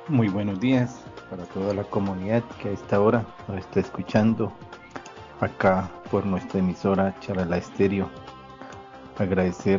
Muy buenos días para toda la comunidad que a esta hora nos está escuchando acá por nuestra emisora Charalá Estéreo. Agradecer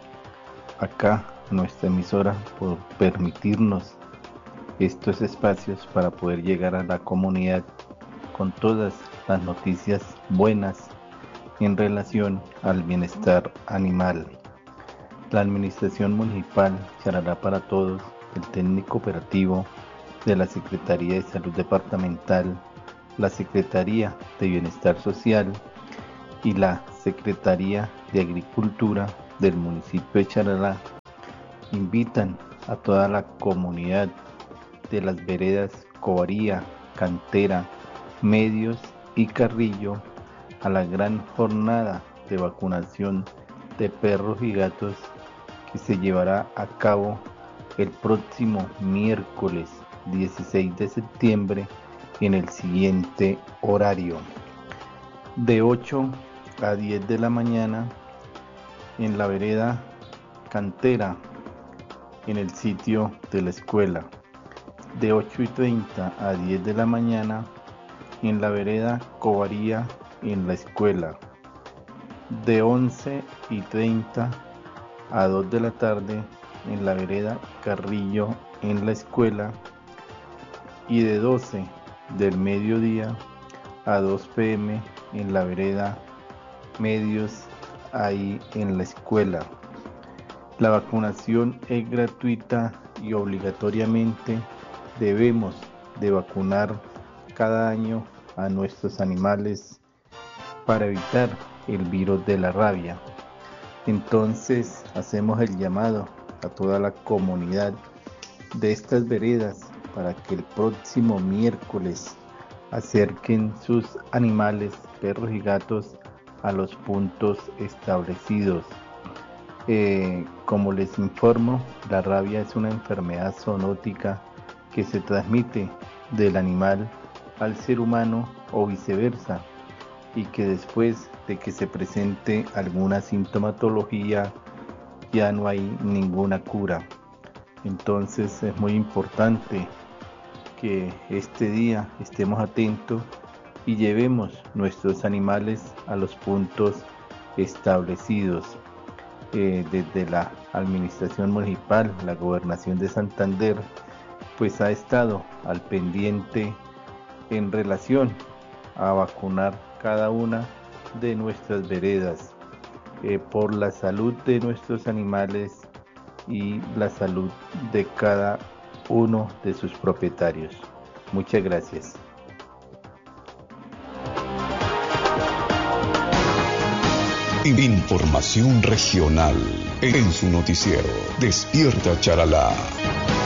acá a nuestra emisora por permitirnos estos espacios para poder llegar a la comunidad con todas las noticias buenas en relación al bienestar animal. La Administración Municipal Charalá para Todos, el técnico operativo de la Secretaría de Salud Departamental, la Secretaría de Bienestar Social y la Secretaría de Agricultura del municipio de Charalá invitan a toda la comunidad de las veredas Covaría, Cantera, Medios y Carrillo a la gran jornada de vacunación de perros y gatos que se llevará a cabo el próximo miércoles 16 de septiembre en el siguiente horario: de 8 a 10 de la mañana en la vereda Cantera, en el sitio de la escuela; de 8:30 a 10 de la mañana en la vereda Covaría, en la escuela; de 11:30 a 2 de la tarde en la vereda Carrillo, en la escuela; y de 12 del mediodía a 2 p.m. en la vereda Medios, ahí en la escuela. La vacunación es gratuita y obligatoriamente debemos de vacunar cada año a nuestros animales para evitar el virus de la rabia. Entonces hacemos el llamado a toda la comunidad de estas veredas para que el próximo miércoles acerquen sus animales, perros y gatos, a los puntos establecidos. Como les informo, la rabia es una enfermedad zoonótica que se transmite del animal al ser humano o viceversa, y que después de que se presente alguna sintomatología ya no hay ninguna cura. Entonces es muy importante que este día estemos atentos y llevemos nuestros animales a los puntos establecidos. Desde la administración municipal, la gobernación de Santander, pues ha estado al pendiente en relación a vacunar cada una de nuestras veredas, por la salud de nuestros animales y la salud de cada uno de sus propietarios. Muchas gracias. Información regional en su noticiero Despierta Charalá.